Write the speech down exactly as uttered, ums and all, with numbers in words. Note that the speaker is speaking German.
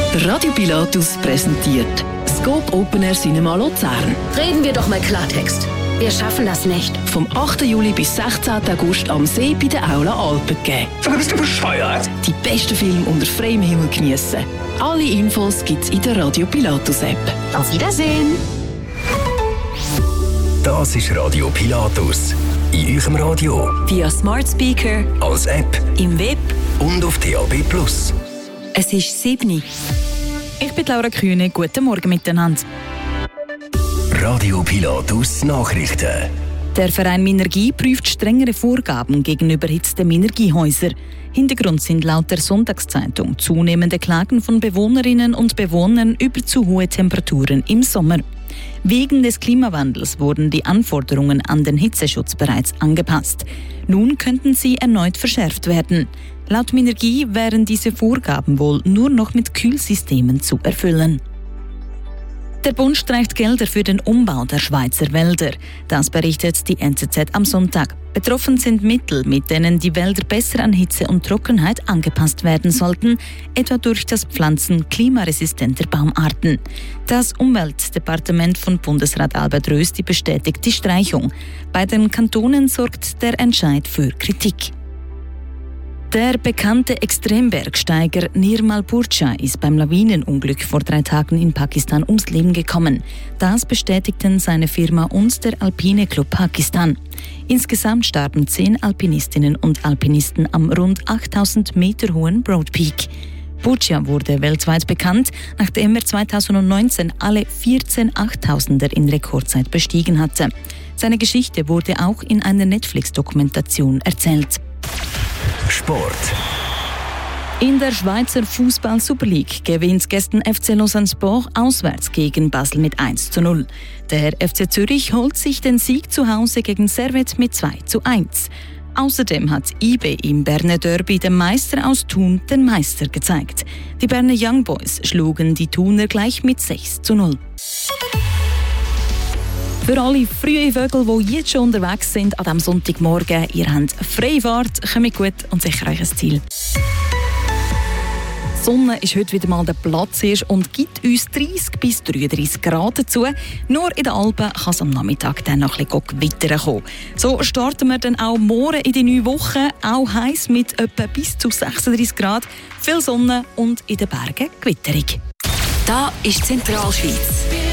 Radio Pilatus präsentiert Scope Open Air Cinema Luzern. Reden wir doch mal Klartext. Wir schaffen das nicht. Vom achten Juli bis sechzehnten August am See bei der Aula Alpen geben. Sag mal, bist du bescheuert? Die besten Filme unter freiem Himmel geniessen. Alle Infos gibt's in der Radio Pilatus App. Auf Wiedersehen. Das ist Radio Pilatus. In eurem Radio, via Smart Speaker, als App, im Web und auf D A B plus. Es ist sieben. Ich bin Laura Kühne. Guten Morgen miteinander. Radio Pilatus Nachrichten. Der Verein Minergie prüft strengere Vorgaben gegenüber erhitzten Minergiehäusern. Hintergrund sind laut der Sonntagszeitung zunehmende Klagen von Bewohnerinnen und Bewohnern über zu hohe Temperaturen im Sommer. Wegen des Klimawandels wurden die Anforderungen an den Hitzeschutz bereits angepasst. Nun könnten sie erneut verschärft werden. Laut Minergie wären diese Vorgaben wohl nur noch mit Kühlsystemen zu erfüllen. Der Bund streicht Gelder für den Umbau der Schweizer Wälder. Das berichtet die N Z Z am Sonntag. Betroffen sind Mittel, mit denen die Wälder besser an Hitze und Trockenheit angepasst werden sollten, etwa durch das Pflanzen klimaresistenter Baumarten. Das Umweltdepartement von Bundesrat Albert Rösti bestätigt die Streichung. Bei den Kantonen sorgt der Entscheid für Kritik. Der bekannte Extrembergsteiger Nirmal Burcha ist beim Lawinenunglück vor drei Tagen in Pakistan ums Leben gekommen. Das bestätigten seine Firma und der Alpine Club Pakistan. Insgesamt starben zehn Alpinistinnen und Alpinisten am rund achttausend Meter hohen Broad Peak. Burcha wurde weltweit bekannt, nachdem er zweitausendneunzehn alle vierzehn Achttausender in Rekordzeit bestiegen hatte. Seine Geschichte wurde auch in einer Netflix-Dokumentation erzählt. Sport. In der Schweizer Fußball-Super League gewinnt gestern F C Lausanne Sport auswärts gegen Basel mit eins zu null. Der F C Zürich holt sich den Sieg zu Hause gegen Servette mit zwei zu eins. Außerdem hat I B im Berner Derby dem Meister aus Thun den Meister gezeigt. Die Berner Young Boys schlugen die Thuner gleich mit sechs zu null. Für alle frühen Vögel, die jetzt schon unterwegs sind an diesem Sonntagmorgen, ihr habt freie Fahrt, kommt gut und sicher euch ein Ziel. Die Sonne ist heute wieder mal der Platz und gibt uns dreißig bis dreiunddreißig Grad dazu. Nur in den Alpen kann es am Nachmittag dann noch ein bisschen Gewitter kommen. So starten wir dann auch morgen in die neue Woche, auch heiß mit etwa bis zu sechsunddreißig Grad, viel Sonne und in den Bergen Gewitterung. Da ist Zentralschweiz.